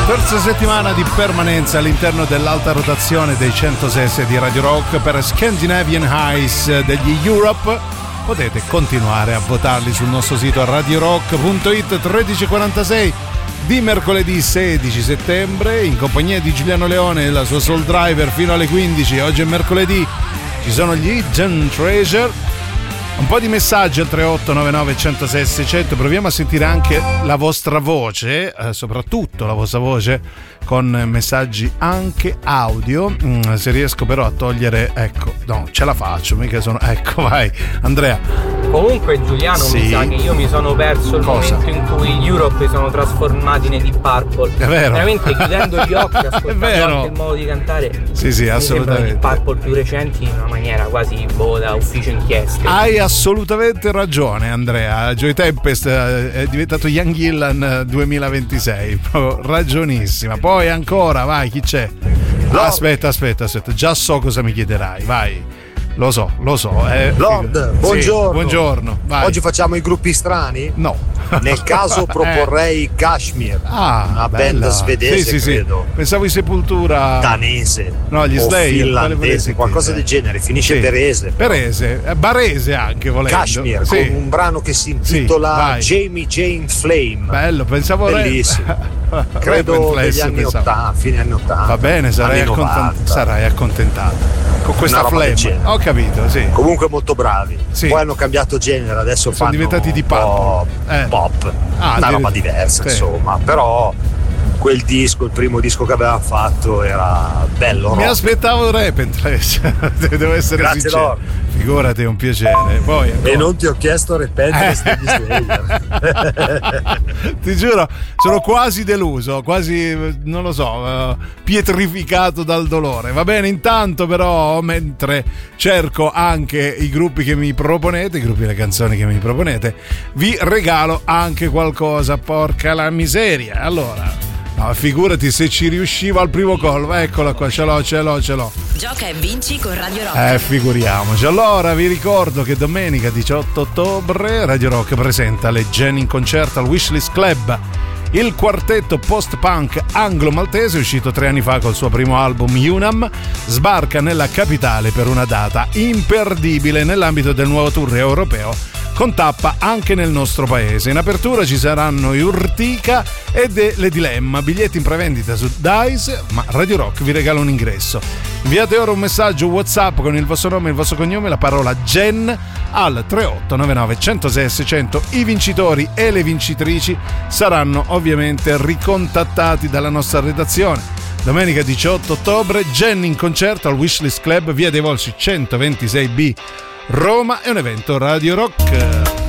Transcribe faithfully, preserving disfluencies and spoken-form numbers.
Terza settimana di permanenza all'interno dell'alta rotazione dei centosei di Radio Rock per Scandinavian Highs degli Europe. Potete continuare a votarli sul nostro sito radio rock punto it. Tredici e quarantasei di mercoledì sedici settembre, in compagnia di Giuliano Leone e la sua Soul Driver fino alle quindici. Oggi è mercoledì, ci sono gli Hidden Treasure. Un po' di messaggi al tre otto nove nove uno zero sei seicento. Proviamo a sentire anche la vostra voce, eh, soprattutto la vostra voce, con messaggi anche audio. Mm, se riesco però a togliere, ecco, no, ce la faccio, mica sono, ecco, vai Andrea. Comunque Giuliano, sì. Mi sa che io mi sono perso il Cosa? momento in cui gli Europe sono trasformati nei Deep Purple. È vero. Veramente chiudendo gli occhi, ascoltando anche il modo di cantare. Sì, sì, assolutamente. Deep Purple più recenti in una maniera quasi boh, da ufficio inchieste. Hai assolutamente ragione Andrea. Joy Tempest è diventato Young Gillan duemilaventisei, proprio ragionissima. Poi ancora, vai, chi c'è? No. Aspetta, aspetta, aspetta, già so cosa mi chiederai, vai. Lo so, lo so. Eh. Lord, Sì, buongiorno. buongiorno. Vai. Oggi facciamo i gruppi strani? No. Nel caso proporrei eh. Kashmir, Ah, una bella. band svedese, sì, sì, credo. Sì. Pensavo in Sepultura Danese. No, gli o Slayer, finlandese, qualcosa del genere. Finisce sì. Perese. Perese, eh, barese anche volendo. Kashmir, sì. con un brano che si intitola sì, Jamie Jane Flame. Bello, pensavo bellissimo. Re... Credo degli anni ottanta, fine anni ottanta. Va bene, sarai, accontent- sarai accontentato con questa flame. Ho capito, sì. Comunque molto bravi. Sì. Poi hanno cambiato genere, adesso sono fanno diventati di pop. Eh. Pop. Ah, una dir- roba diversa, sì. insomma. Però quel disco, il primo disco che aveva fatto, era bello. Mi rock. aspettavo Repentance, devo essere Grazie, sincero. Lord. Figurati, è un piacere. Poi, e non ti ho chiesto Repentance degli Slayer. Ti giuro, sono quasi deluso, quasi, non lo so, uh, pietrificato dal dolore. Va bene, intanto però, mentre cerco anche i gruppi che mi proponete, i gruppi e le canzoni che mi proponete, vi regalo anche qualcosa, porca la miseria. Allora... No, figurati se ci riuscivo al primo colpo. Eccola qua, ce l'ho, ce l'ho, ce l'ho. Gioca e vinci con Radio Rock. Eh, figuriamoci. Allora, vi ricordo che domenica diciotto ottobre Radio Rock presenta le Gen in concerto al Wishlist Club. Il quartetto post-punk anglo-maltese, uscito tre anni fa col suo primo album Unam, sbarca nella capitale per una data imperdibile nell'ambito del nuovo tour europeo, con tappa anche nel nostro paese. In apertura ci saranno i Urtica e de- le Dilemma, biglietti in prevendita su Dice, ma Radio Rock vi regala un ingresso. Inviate ora un messaggio WhatsApp con il vostro nome e il vostro cognome, la parola Gen al tre otto nove nove uno zero sei seicento. I vincitori e le vincitrici saranno ovviamente ricontattati dalla nostra redazione. Domenica diciotto ottobre, Gen in concerto al Wishlist Club, via dei Volsci centoventisei B, Roma. È un evento Radio Rock.